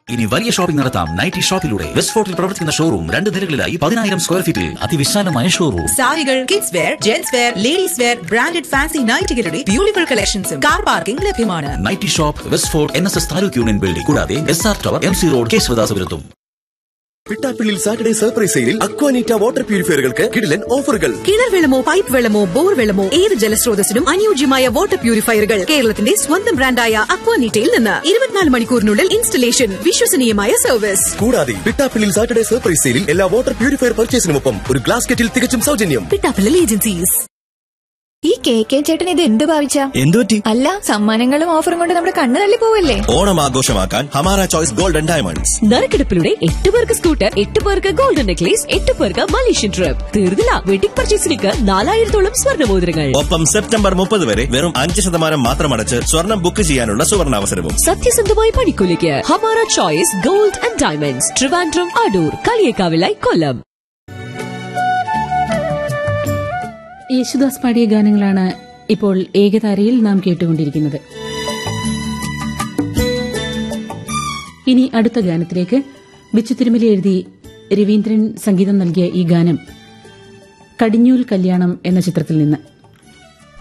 ഇനി വലിയ ഷോപ്പിംഗ് നടത്താം നൈറ്റി ഷോപ്പിലൂടെ. വെസ്റ്റ് ഫോർട്ടിൽ പ്രവർത്തിക്കുന്ന ഷോറൂം 2 നിലകളിലായി 10,000 സ്ക്വയർ ഫീറ്റിൽ അതിവിശാലമായ ഷോറൂം. സാരികൾ, kids wear, gents wear, ladies wear, branded fancy നൈറ്റികളുടെ beautiful കളക്ഷൻസും കാർ പാർക്കിംഗ് ലഭ്യമാണ്. Nightie shop west fort NSS taluk union building, കൂടാതെ SR tower, MC road, കേശവദാസപുരത്തും. Pittappillil Saturday surprise സെയിലിൽ അക്വാനീറ്റ വാട്ടർ പ്യൂരിഫയറുകൾക്ക് കിടിലൻ ഓഫറുകൾ. കിണർ വെള്ളമോ പൈപ്പ് വെള്ളമോ ബോർ വെള്ളമോ ഏത് ജലസ്രോതസ്സിനും അനുയോജ്യമായ വാട്ടർ പ്യൂരിഫയറുകൾ കേരളത്തിന്റെ സ്വന്തം ബ്രാൻഡായ അക്വാനീറ്റയിൽ നിന്ന് 24 മണിക്കൂറിനുള്ളിൽ ഇൻസ്റ്റലേഷൻ, വിശ്വസനീയമായ സർവീസ്. കൂടാതെ പിട്ടാപ്പിള്ളിൽ സാറ്റർഡേ സർപ്രൈസ് സെയിലിൽ എല്ലാ വാട്ടർ പ്യൂരിഫയർ പർച്ചേസിനുമൊപ്പം ഒരു ഗ്ലാസ് കെറ്റിൽ തികച്ചും സൗജന്യം. പിട്ടാപ്പിള്ളി ഏജൻസീസ്. ഈ കെ ചേട്ടൻ ഇത് എന്ത് ഭാവിച്ച? എന്തുപറ്റി? അല്ല, സമ്മാനങ്ങളും ഓഫറും കൊണ്ട് നമ്മുടെ കണ്ണ് തള്ളി പോവല്ലേ? ഓണം ആഘോഷമാക്കാൻ ഹമാര ചോയ്സ് ഗോൾഡൻ ഡയമണ്ട്സ്. നറുക്കെടുപ്പിലൂടെ 8 പേർക്ക് സ്കൂട്ടർ, 8 പേർക്ക് ഗോൾഡൻ നെക്ലേസ്, 8 പേർക്ക് മലേഷ്യൻ ട്രിപ്പ്. തീർന്നില്ല, വെഡിംഗ് പർച്ചേസിലേക്ക് 4,000-ഓളം സ്വർണ്ണമോതിരങ്ങൾ. ഒപ്പം സെപ്റ്റംബർ 30 വരെ വെറും 5% മാത്രം അടച്ച് സ്വർണം ബുക്ക് ചെയ്യാനുള്ള സുവർണാവസരവും. സത്യസന്ധമായ പണിക്കൂലിക്ക് Hamara choice gold and diamonds, Trivandrum, Adoor, കളിയേക്കാവിലായി, കൊല്ലം. യേശുദാസ് പാടിയ ഗാനങ്ങളാണ് ഇപ്പോൾ ഏകതാരയിൽ നാം കേട്ടുകൊണ്ടിരിക്കുന്നത്. ഇനി അടുത്ത ഗാനത്തിലേക്ക്. ബിച്ചു തിരുമല എഴുതി രവീന്ദ്രൻ സംഗീതം നൽകിയ ഈ ഗാനം കടിഞ്ഞൂൽ കല്യാണം എന്ന ചിത്രത്തിൽ നിന്ന്.